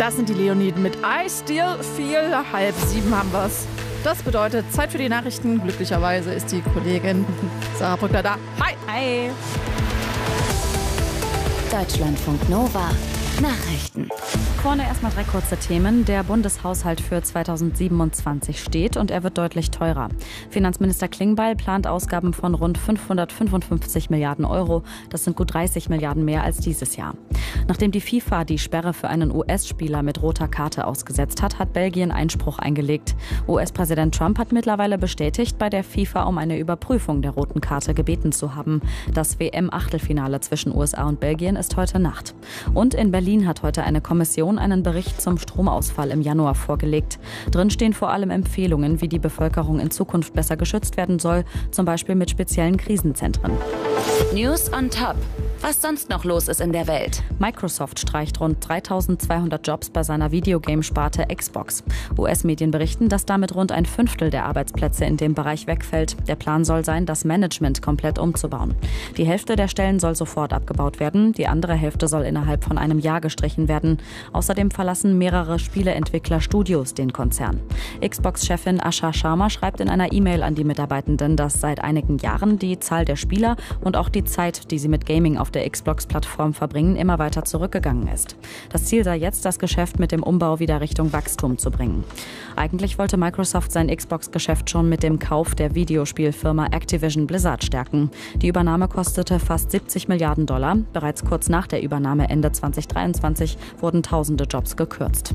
Das sind die Leoniden mit I Still Feel. 6:30 haben wir's. Das bedeutet Zeit für die Nachrichten. Glücklicherweise ist die Kollegin Sarah Brückler da. Hi! Hi! Deutschlandfunk Nova. Nachrichten. Vorne erstmal 3 kurze Themen. Der Bundeshaushalt für 2027 steht und er wird deutlich teurer. Finanzminister Klingbeil plant Ausgaben von rund 555 Milliarden Euro. Das sind gut 30 Milliarden mehr als dieses Jahr. Nachdem die FIFA die Sperre für einen US-Spieler mit roter Karte ausgesetzt hat, hat Belgien Einspruch eingelegt. US-Präsident Trump hat mittlerweile bestätigt, bei der FIFA um eine Überprüfung der roten Karte gebeten zu haben. Das WM-Achtelfinale zwischen USA und Belgien ist heute Nacht. Und in Berlin hat heute eine Kommission einen Bericht zum Stromausfall im Januar vorgelegt. Drin stehen vor allem Empfehlungen, wie die Bevölkerung in Zukunft besser geschützt werden soll, zum Beispiel mit speziellen Krisenzentren. News on Top. Was sonst noch los ist in der Welt. Microsoft streicht rund 3200 Jobs bei seiner Videogame-Sparte Xbox. US-Medien berichten, dass damit rund 1/5 der Arbeitsplätze in dem Bereich wegfällt. Der Plan soll sein, das Management komplett umzubauen. Die Hälfte der Stellen soll sofort abgebaut werden, die andere Hälfte soll innerhalb von einem Jahr gestrichen werden. Außerdem verlassen mehrere Spieleentwickler Studios den Konzern. Xbox-Chefin Asha Sharma schreibt in einer E-Mail an die Mitarbeitenden, dass seit einigen Jahren die Zahl der Spieler und auch die Zeit, die sie mit Gaming auf der Xbox-Plattform verbringen, immer weiter zurückgegangen ist. Das Ziel sei jetzt, das Geschäft mit dem Umbau wieder Richtung Wachstum zu bringen. Eigentlich wollte Microsoft sein Xbox-Geschäft schon mit dem Kauf der Videospielfirma Activision Blizzard stärken. Die Übernahme kostete fast 70 Milliarden $. Bereits kurz nach der Übernahme Ende 2023 wurden tausende Jobs gekürzt.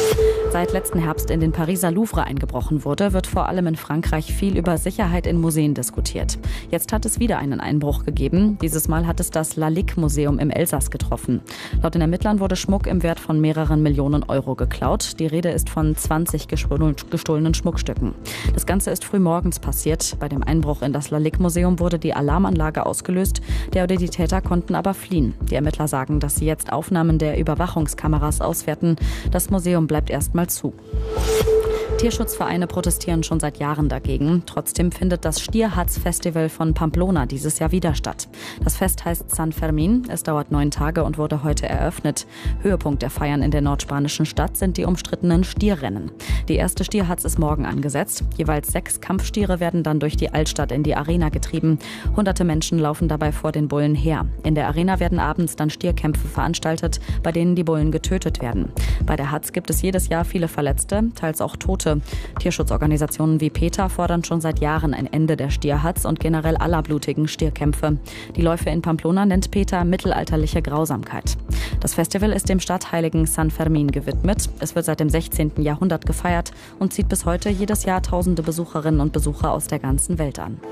Seit letzten Herbst in den Pariser Louvre eingebrochen wurde, wird vor allem in Frankreich viel über Sicherheit in Museen diskutiert. Jetzt hat es wieder einen Einbruch gegeben. Dieses Mal hat es das Lalique-Museum im Elsass getroffen. Laut den Ermittlern wurde Schmuck im Wert von mehreren Millionen Euro geklaut. Die Rede ist von 20 gestohlenen Schmuckstücken. Das Ganze ist frühmorgens passiert. Bei dem Einbruch in das Lalique-Museum wurde die Alarmanlage ausgelöst. Der oder die Täter konnten aber fliehen. Die Ermittler sagen, dass sie jetzt Aufnahmen der Überwachungskameras auswerten. Das Museum bleibt erstmal zu. Tierschutzvereine protestieren schon seit Jahren dagegen. Trotzdem findet das Stierhatz-Festival von Pamplona dieses Jahr wieder statt. Das Fest heißt San Fermin. Es dauert 9 Tage und wurde heute eröffnet. Höhepunkt der Feiern in der nordspanischen Stadt sind die umstrittenen Stierrennen. Die erste Stierhatz ist morgen angesetzt. Jeweils 6 Kampfstiere werden dann durch die Altstadt in die Arena getrieben. Hunderte Menschen laufen dabei vor den Bullen her. In der Arena werden abends dann Stierkämpfe veranstaltet, bei denen die Bullen getötet werden. Bei der Hatz gibt es jedes Jahr viele Verletzte, teils auch Tote. Tierschutzorganisationen wie PETA fordern schon seit Jahren ein Ende der Stierhatz und generell aller blutigen Stierkämpfe. Die Läufe in Pamplona nennt PETA mittelalterliche Grausamkeit. Das Festival ist dem Stadtheiligen San Fermin gewidmet. Es wird seit dem 16. Jahrhundert gefeiert und zieht bis heute jedes Jahr tausende Besucherinnen und Besucher aus der ganzen Welt an.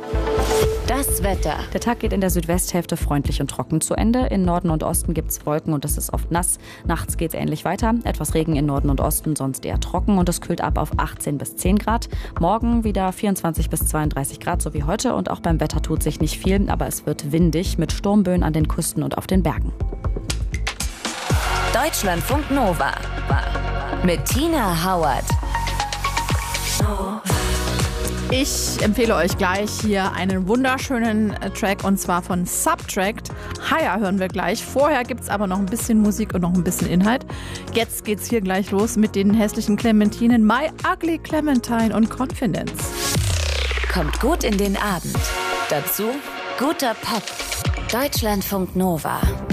Das Wetter. Der Tag geht in der Südwesthälfte freundlich und trocken zu Ende. In Norden und Osten gibt es Wolken und es ist oft nass. Nachts geht es ähnlich weiter. Etwas Regen in Norden und Osten, sonst eher trocken und es kühlt ab auf 18 bis 10 Grad. Morgen wieder 24 bis 32 Grad, so wie heute. Und auch beim Wetter tut sich nicht viel, aber es wird windig mit Sturmböen an den Küsten und auf den Bergen. Deutschlandfunk Nova. Mit Tina Hauert. Ich empfehle euch gleich hier einen wunderschönen Track und zwar von Subtract. Higher hören wir gleich. Vorher gibt es aber noch ein bisschen Musik und noch ein bisschen Inhalt. Jetzt geht's hier gleich los mit den hässlichen Clementinen. My Ugly Clementine und Confidence. Kommt gut in den Abend. Dazu guter Pop. Deutschlandfunk Nova.